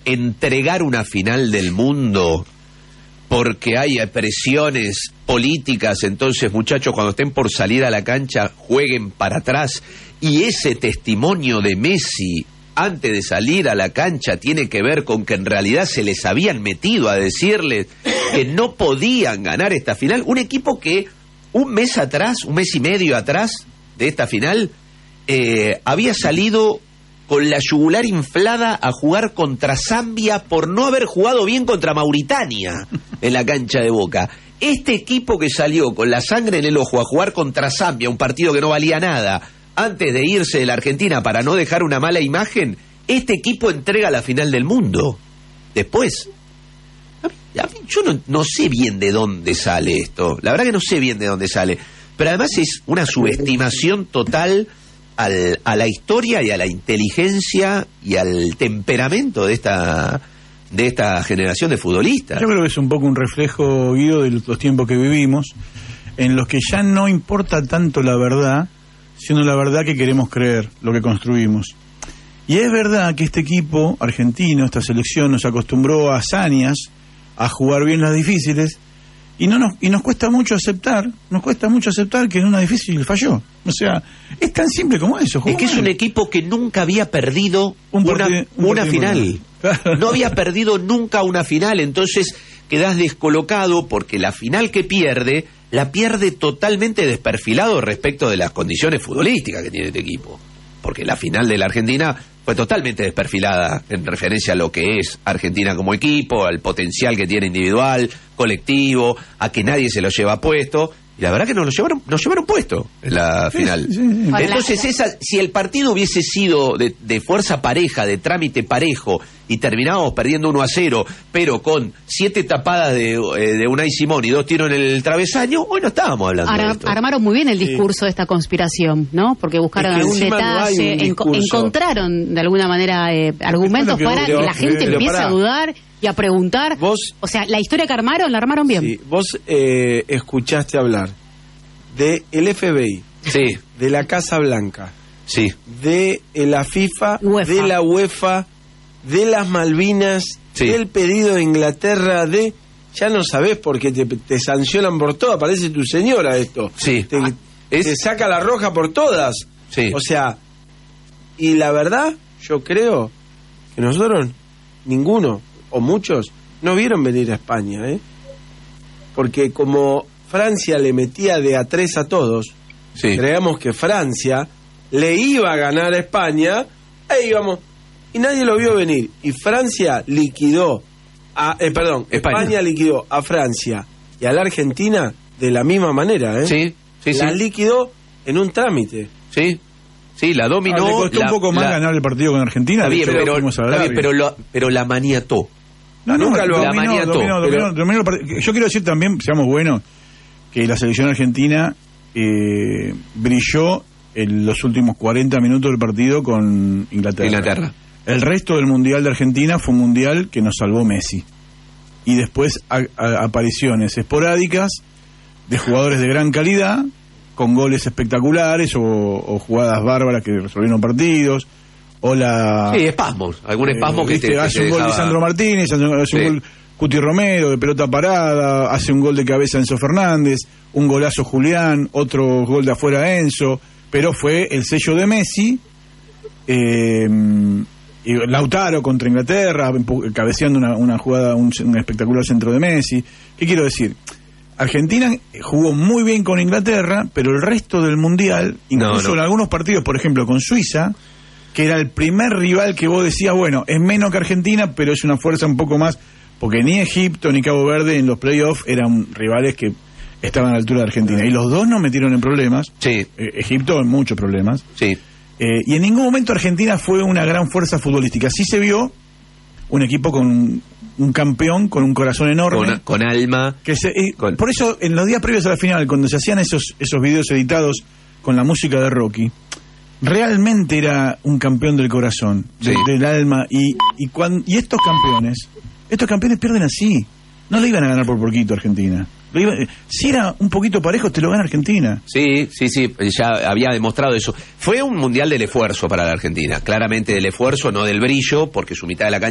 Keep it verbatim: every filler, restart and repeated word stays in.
entregar una final del mundo porque hay presiones políticas, entonces muchachos cuando estén por salir a la cancha jueguen para atrás, y ese testimonio de Messi antes de salir a la cancha tiene que ver con que en realidad se les habían metido a decirles que no podían ganar esta final, un equipo que un mes atrás, un mes y medio atrás de esta final, eh, había salido con la yugular inflada a jugar contra Zambia por no haber jugado bien contra Mauritania en la cancha de Boca. Este equipo que salió con la sangre en el ojo a jugar contra Zambia, un partido que no valía nada, antes de irse de la Argentina para no dejar una mala imagen, este equipo entrega la final del mundo. Después, a mí, a mí, yo no, no sé bien de dónde sale esto, la verdad que no sé bien de dónde sale, pero además es una subestimación total al, a la historia y a la inteligencia y al temperamento de esta de esta generación de futbolistas. Yo creo que es un poco un reflejo, Guido, de los tiempos que vivimos, en los que ya no importa tanto la verdad, sino la verdad que queremos creer, lo que construimos. Y es verdad que este equipo argentino, esta selección, nos acostumbró a hazañas, a jugar bien las difíciles, y no nos y nos cuesta mucho aceptar, nos cuesta mucho aceptar que en una difícil falló. O sea, es tan simple como eso. Es que mal. Es un equipo que nunca había perdido un partido, una, un una final. Claro. No había perdido nunca una final, entonces quedás descolocado porque la final que pierde, la pierde totalmente desperfilado respecto de las condiciones futbolísticas que tiene este equipo. Porque la final de la Argentina fue totalmente desperfilada en referencia a lo que es Argentina como equipo, al potencial que tiene individual, colectivo, a que nadie se lo lleva puesto. Y la verdad que nos lo llevaron, nos llevaron puesto en la final. Sí, sí, sí. Entonces, esa, si el partido hubiese sido de, de fuerza pareja, de trámite parejo, y terminábamos perdiendo uno a cero, pero con siete tapadas de, eh, de Unai Simón y dos tiros en el travesaño, hoy no estábamos hablando Ar- de esto. Armaron muy bien el discurso sí. de esta conspiración, ¿no? Porque buscaron es que algún detalle, no enco- encontraron de alguna manera eh, argumentos que para que la gente empiece a dudar y a preguntar. Vos, o sea, la historia que armaron, la armaron bien. Sí, vos eh, escuchaste hablar de el F B I, sí, de la Casa Blanca, sí, de eh, la FIFA, UEFA, de la UEFA, de las Malvinas, sí, del pedido de Inglaterra, de... Ya no sabés por qué te, te sancionan por todo, aparece tu señora esto. Sí. Te, ah, es... te saca la roja por todas. Sí. O sea, y la verdad, yo creo que nosotros, ninguno, o muchos, no vieron venir a España, ¿eh? Porque como Francia le metía de a tres a todos, sí, creíamos que Francia le iba a ganar a España, ahí íbamos... Y nadie lo vio venir. Y Francia liquidó, a, eh, perdón, España. España liquidó a Francia y a la Argentina de la misma manera, ¿eh? Sí, sí, la sí. liquidó en un trámite. Sí, sí, la dominó. Ah, le costó la, un poco más la, ganar el partido con Argentina. Está bien, pero, está bien, pero, lo, pero la maniató. No, no, Nunca lo dominó, la maniató. Dominó, dominó, dominó, dominó. Yo quiero decir también, seamos buenos, que la selección argentina eh, brilló en los últimos cuarenta minutos del partido con Inglaterra. Inglaterra. El resto del Mundial de Argentina fue un Mundial que nos salvó Messi. Y después a, a, apariciones esporádicas de jugadores de gran calidad, con goles espectaculares o, o jugadas bárbaras que resolvieron partidos, o la... Sí, espasmos, algún espasmo eh, que, ¿viste? te, que hace te un gol dejaba... Lisandro Martínez, hace, hace sí. un gol Cuti Romero de pelota parada, hace un gol de cabeza Enzo Fernández, un golazo Julián, otro gol de afuera Enzo, pero fue el sello de Messi. eh, Y Lautaro contra Inglaterra, cabeceando una, una jugada, un, un espectacular centro de Messi. ¿Qué quiero decir? Argentina jugó muy bien con Inglaterra, pero el resto del Mundial, incluso no, no. en algunos partidos, por ejemplo con Suiza, que era el primer rival que vos decías, bueno, es menos que Argentina, pero es una fuerza un poco más, porque ni Egipto ni Cabo Verde en los playoffs eran rivales que estaban a la altura de Argentina. Y los dos nos metieron en problemas. Sí. Eh, Egipto en muchos problemas. Sí. Eh, y en ningún momento Argentina fue una gran fuerza futbolística. Sí se vio un equipo con un, un campeón, con un corazón enorme. Con, con alma. Que se, eh, con... Por eso, en los días previos a la final, cuando se hacían esos, esos videos editados con la música de Rocky, realmente era un campeón del corazón, de, sí. del alma. Y, y, cuando, y estos campeones, estos campeones pierden así. No le iban a ganar por poquito a Argentina. Si era un poquito parejo, te lo gana Argentina. Sí, sí, sí, ya había demostrado eso. Fue un mundial del esfuerzo para la Argentina, claramente del esfuerzo, no del brillo, porque su mitad de la cancha